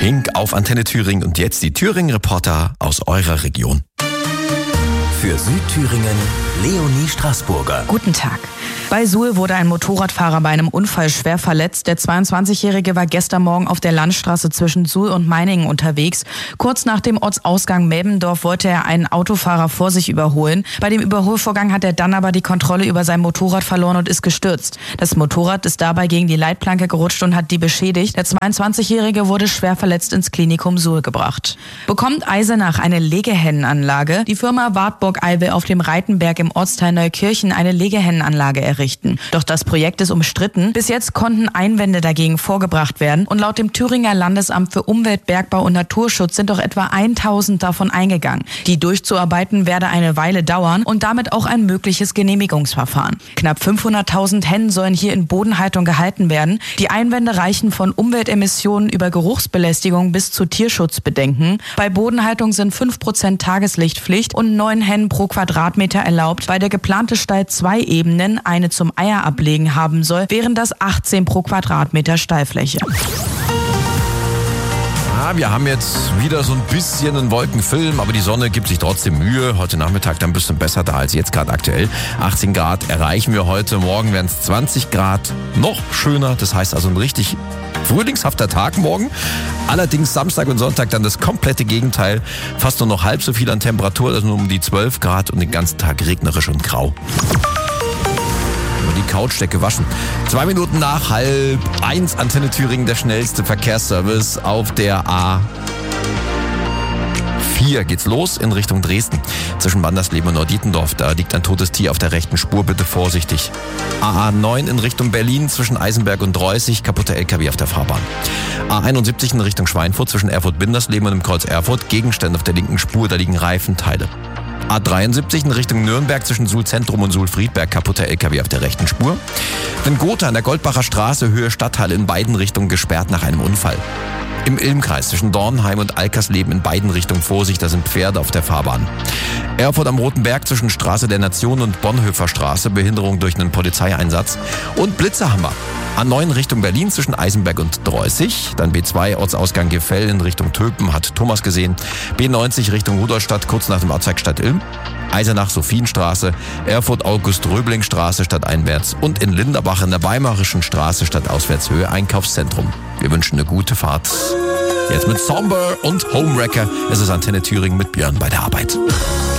Pink auf Antenne Thüringen und jetzt die Thüringen-Reporter aus eurer Region. Für Südthüringen Leonie Straßburger. Guten Tag. Bei Suhl wurde ein Motorradfahrer bei einem Unfall schwer verletzt. Der 22-Jährige war gestern Morgen auf der Landstraße zwischen Suhl und Meiningen unterwegs. Kurz nach dem Ortsausgang Melbendorf wollte er einen Autofahrer vor sich überholen. Bei dem Überholvorgang hat er dann aber die Kontrolle über sein Motorrad verloren und ist gestürzt. Das Motorrad ist dabei gegen die Leitplanke gerutscht und hat die beschädigt. Der 22-Jährige wurde schwer verletzt ins Klinikum Suhl gebracht. Bekommt Eisenach eine Legehennenanlage? Die Firma Wartburg-Ei will auf dem Reitenberg im Ortsteil Neukirchen eine Legehennenanlage errichten. Doch das Projekt ist umstritten. Bis jetzt konnten Einwände dagegen vorgebracht werden und laut dem Thüringer Landesamt für Umwelt, Bergbau und Naturschutz sind doch etwa 1000 davon eingegangen. Die durchzuarbeiten werde eine Weile dauern und damit auch ein mögliches Genehmigungsverfahren. Knapp 500.000 Hennen sollen hier in Bodenhaltung gehalten werden. Die Einwände reichen von Umweltemissionen über Geruchsbelästigung bis zu Tierschutzbedenken. Bei Bodenhaltung sind 5% Tageslichtpflicht und 9 Hennen pro Quadratmeter erlaubt. Weil der geplante Stall 2 Ebenen, eine zum Eier ablegen haben soll, wären das 18 pro Quadratmeter Stallfläche. Wir haben jetzt wieder so ein bisschen einen Wolkenfilm, aber die Sonne gibt sich trotzdem Mühe. Heute Nachmittag dann ein bisschen besser da als jetzt gerade aktuell. 18 Grad erreichen wir heute. Morgen werden es 20 Grad. Noch schöner. Das heißt also ein richtig frühlingshafter Tag morgen. Allerdings Samstag und Sonntag dann das komplette Gegenteil. Fast nur noch halb so viel an Temperatur, also nur um die 12 Grad und den ganzen Tag regnerisch und grau. Die Couchdecke waschen. 2 Minuten nach 12:30 Antenne Thüringen, der schnellste Verkehrsservice auf der A4 geht's los in Richtung Dresden. Zwischen Bandersleben und Norddietendorf, da liegt ein totes Tier auf der rechten Spur, bitte vorsichtig. A9 in Richtung Berlin zwischen Eisenberg und Reußig, kaputter LKW auf der Fahrbahn. A71 in Richtung Schweinfurt zwischen Erfurt-Bindersleben und dem Kreuz Erfurt, Gegenstände auf der linken Spur, da liegen Reifenteile. A73 in Richtung Nürnberg zwischen Suhl-Zentrum und Suhl-Friedberg, kaputter LKW auf der rechten Spur. In Gotha an der Goldbacher Straße, Höhe Stadthalle in beiden Richtungen gesperrt nach einem Unfall. Im Ilmkreis zwischen Dornheim und Alkersleben in beiden Richtungen Vorsicht, da sind Pferde auf der Fahrbahn. Erfurt am Roten Berg zwischen Straße der Nation und Bonhoeffer Straße, Behinderung durch einen Polizeieinsatz. Und Blitze haben wir. A9 Richtung Berlin zwischen Eisenberg und Dreußig. Dann B2 Ortsausgang Gefell in Richtung Töpen, hat Thomas gesehen. B90 Richtung Rudolstadt, kurz nach dem Ortsteig Stadt Ilm. Eisenach Sophienstraße, Erfurt August-Röbling-Straße stadteinwärts und in Linderbach in der Weimarischen Straße stadtauswärts Höhe Einkaufszentrum. Wir wünschen eine gute Fahrt. Jetzt mit Somber und Homewrecker. Es ist Antenne Thüringen mit Björn bei der Arbeit.